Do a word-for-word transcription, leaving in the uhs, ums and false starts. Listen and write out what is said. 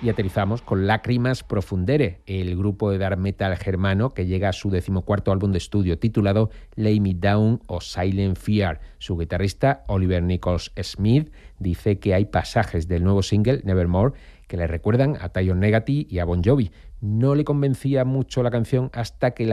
Y aterrizamos con Lágrimas Profundere, el grupo de dark metal germano que llega a su decimocuarto álbum de estudio titulado Lay Me Down o Silent Fear. Su guitarrista Oliver Nichols Smith dice que hay pasajes del nuevo single Nevermore que le recuerdan a Tyrion Negative y a Bon Jovi. No le convencía mucho la canción hasta que la